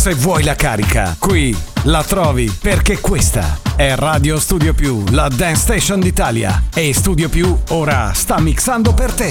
Se vuoi la carica, qui la trovi, perché questa è Radio Studio Più, la dance station d'Italia. E Studio Più ora sta mixando per te.